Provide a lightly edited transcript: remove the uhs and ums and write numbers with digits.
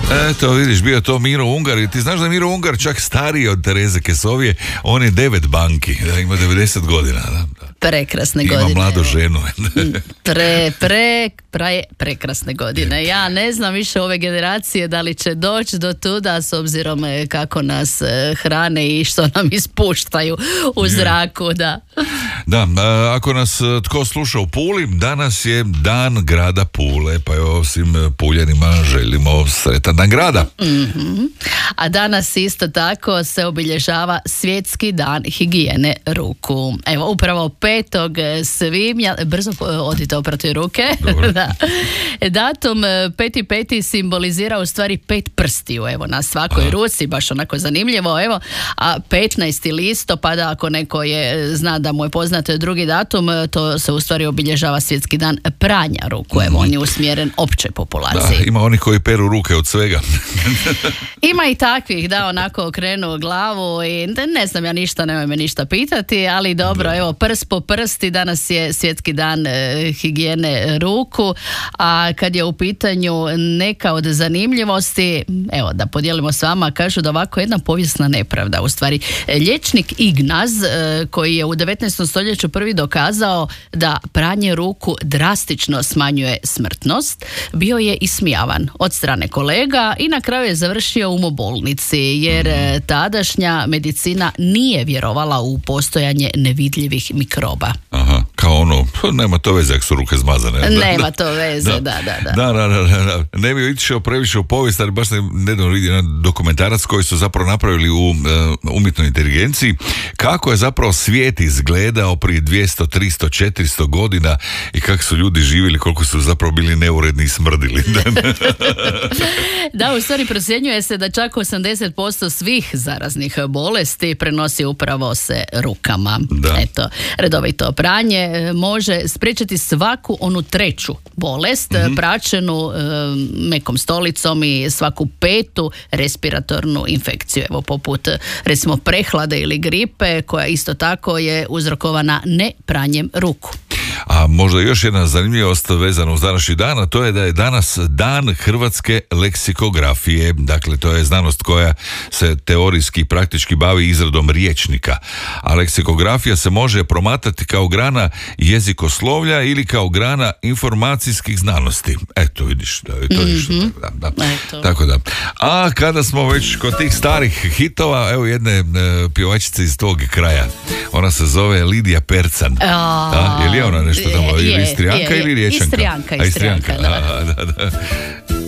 Eto, vidiš, bio to Miro Ungar i ti znaš da je Miro Ungar čak stariji od Tereze Kesovije, on je 9 banki, da ima 90 godina. Da. Prekrasne ima godine. Ima mladu ženu. Prekrasne godine. Ja ne znam više ove generacije da li će doći do tuda s obzirom kako nas hrane i što nam ispuštaju u zraku. Da, ako nas tko sluša u Puli, danas je dan grada Pule, pa je svim Puljanima želimo sretan dan grada. Mm-hmm. A danas isto tako se obilježava Svjetski dan higijene ruku. Evo, upravo 5. svibnja, brzo odite oprati ruke. Da. Datum 5.5. simbolizira u stvari 5 prstiju, evo, na svakoj ruci, baš onako zanimljivo, evo, a 15. listopada, ako neko zna da mu je poznat drugi datum, to se u stvari obilježava Svjetski dan pranja ruku, evo, on je usmjeren općoj populaciji. Da, ima oni koji peru ruke od svega. Ima i takvih, da, onako okrenu glavu i ne znam ja ništa, nemoj me ništa pitati, ali dobro, evo, prst po prsti, danas je Svjetski dan higijene ruku, a kad je u pitanju neka od zanimljivosti, evo, da podijelimo s vama, kažu da ovako jedna povijesna nepravda, u stvari, liječnik Ignaz, koji je u 19. stoljeću prvi dokazao da pranje ruku drastično smanjuje smrtnost, bio je ismijavan od strane kolega i na kraju je završio u umobolnici, jer tadašnja medicina nije vjerovala u postojanje nevidljivih mikroba. Aha, kao ono, nema to veze ako su ruke zmazane. Nema to veze, da. Ne bi išao previše u povijest, ali baš nedavno vidio jedan dokumentarac koji su zapravo napravili u umjetnoj inteligenciji, kako je zapravo svijet izgledao prije 200, 300, 400 godina i kako su ljudi živjeli, koliko su zapravo bili neuredni i smrdili. Da, u stvari procjenjuje se da čak 80% svih zaraznih bolesti prenosi upravo se rukama. Da. Eto, redovito pranje može spriječiti svaku onu treću bolest, praćenu mekom stolicom i svaku 5. respiratornu infekciju, evo, poput recimo prehlade ili gripe, koja isto tako je uzrokovana ne pranjem ruku. A možda još jedna zanimljivost vezana uz današnji dan, a to je da je danas dan hrvatske leksikografije. Dakle, to je znanost koja se teorijski i praktički bavi izradom riječnika. A leksikografija se može promatrati kao grana jezikoslovlja ili kao grana informacijskih znanosti. Eto, vidiš, da je to isto. Tako da. A kada smo već kod tih starih hitova, evo jedne pjevačice iz tog kraja. Ona se zove Lidija Percan. Je li ona nešto tamo? Ili Istrijanka ili Riječanka? Istrijanka. Da.